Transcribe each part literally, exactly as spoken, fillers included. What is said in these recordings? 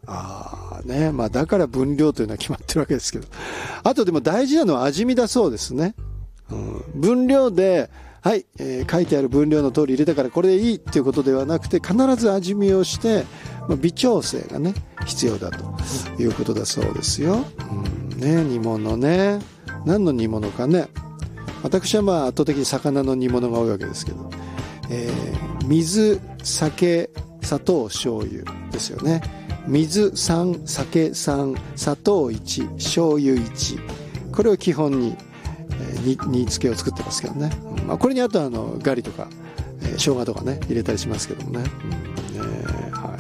ああね、まあだから分量というのは決まってるわけですけど。あとでも大事なのは味見だそうですね。うん、分量で、はい、えー、書いてある分量の通り入れたからこれでいいっていうことではなくて、必ず味見をして、まあ、微調整がね、必要だということだそうですよ。うん、ね、煮物ね。何の煮物かね。私はまあ圧倒的に魚の煮物が多いわけですけど、えー、水、酒、砂糖、醤油ですよね。水さん、酒さん、砂糖いち、醤油いち。これを基本に、えー、煮付けを作ってますけどね。うん、まあ、これにあとあのガリとか、えー、生姜とかね入れたりしますけどもね。うんね、はい。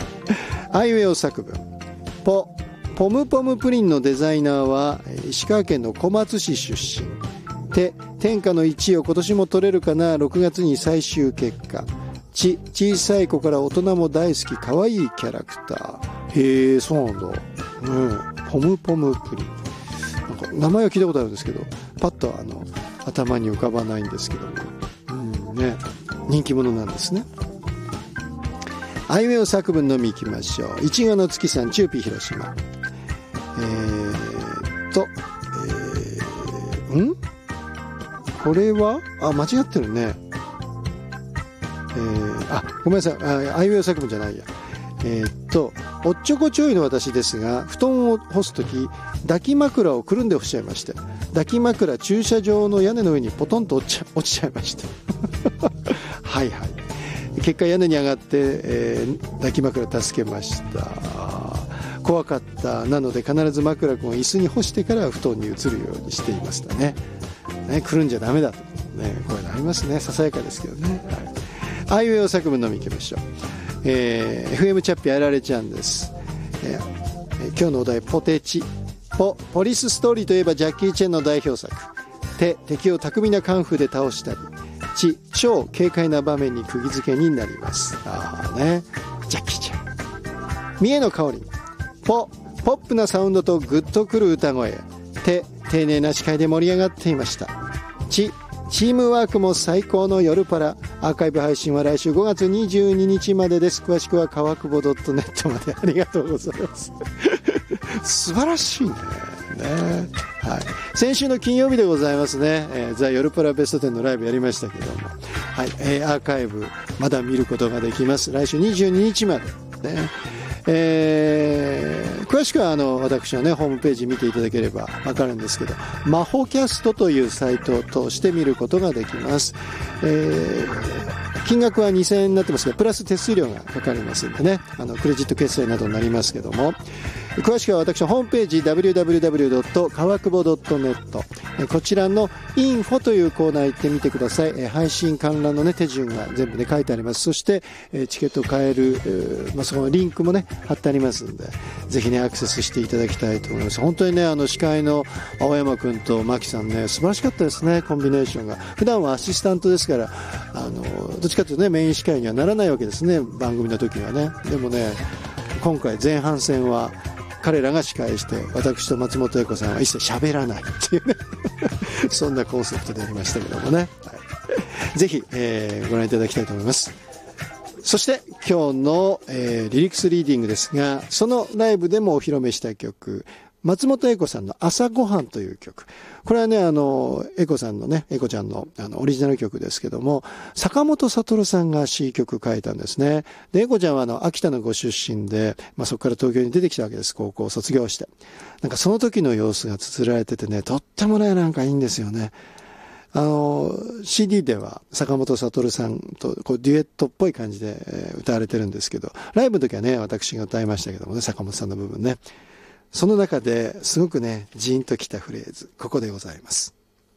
あいうえお作文。ポポムポムプリンのデザイナーは石川県の小松市出身。て天下のいちいを今年も取れるかな。ろくがつに最終結果。ち小さい子から大人も大好き可愛いキャラクター。へえ、そうなんだ。ね、ポムポムプリン。なんか名前は聞いたことあるんですけど、パッとあの頭に浮かばないんですけども、うんね、人気者なんですね。あいうえお作文のみいきましょう。いちごの月さん、チューピー広島。えーっと、えー、んこれはあ、間違ってるね。えー、あ、ごめんなさい。あ、あいうえお作文じゃないや。えー、っと、おっちょこちょいの私ですが、布団を干すとき、抱き枕をくるんで干しちゃいまして、抱き枕駐車場の屋根の上にポトンと落ちちゃ、落ちちゃいました。はいはい。結果屋根に上がって、えー、抱き枕助けました。怖かったなので必ず枕君を椅子に干してから布団に移るようにしていましたね。ね、くるんじゃダメだとね、こういうのありますね。ささやかですけどね。はい、あいうえお作文のみいきましょう。えー、エフエム チャッピーあられちゃんです。えー、今日のお題ポテチ。ポポリスストーリーといえばジャッキー・チェンの代表作。テ敵を巧みなカンフーで倒したり。チ超軽快な場面に釘付けになります。あーね、ジャッキー・チェン。三重の香り。ポポップなサウンドとグッとくる歌声。テ丁寧な司会で盛り上がっていました。チチームワークも最高の夜パラ。アーカイブ配信は来週ごがつにじゅうににちまでです。詳しくは川久保 .net まで。ありがとうございます。素晴らしいね。ね、はい、先週の金曜日でございますね、えー、ザ・夜パラベストテンのライブやりましたけども、はい、えー、アーカイブまだ見ることができます。来週にじゅうににちまで、ね、えー、詳しくはあの私のねホームページ見ていただければわかるんですけど、マホキャストというサイトを通して見ることができます。えー、金額はにせんえんになってますが、プラス手数料がかかりますんでね、あのクレジット決済などになりますけども、詳しくは私のホームページ ダブリューダブリューダブリュードットかわくぼドットネット、こちらのインフォというコーナー行ってみてください。配信観覧の、ね、手順が全部で書いてあります。そしてチケットを買える、まあ、そのリンクもね貼ってありますんで、ぜひねアクセスしていただきたいと思います。本当にね、あの司会の青山くんと牧さんね、素晴らしかったですね。コンビネーションが普段はアシスタントですから、あのどっちかというとねメイン司会にはならないわけですね、番組の時はね。でもね、今回前半戦は彼らが司会して、私と松本英子さんは一切喋らないっていうねそんなコンセプトでやりましたけどもね、はい、ぜひ、えー、ご覧いただきたいと思います。そして今日の、えー、リリックスリーディングですが、そのライブでもお披露目した曲、松本英子さんの朝ごはんという曲。これはね、あの、英子さんのね、英子ちゃんのあのオリジナル曲ですけども、坂本悟さんが詞曲書いたんですね。で、英子ちゃんはあの、秋田のご出身で、まあそこから東京に出てきたわけです。高校を卒業して。なんかその時の様子が綴られててね、とってもね、なんかいいんですよね。あの、シーディー では坂本悟さんとこうデュエットっぽい感じで歌われてるんですけど、ライブの時はね、私が歌いましたけどもね、坂本さんの部分ね。その中ですごくね、ジーンときたフレーズ、ここでございます。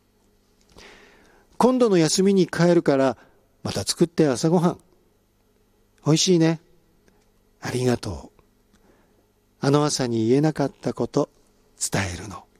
今度の休みに帰るからまた作って朝ごはん。美味しいね。ありがとう。あの朝に言えなかったこと伝えるの。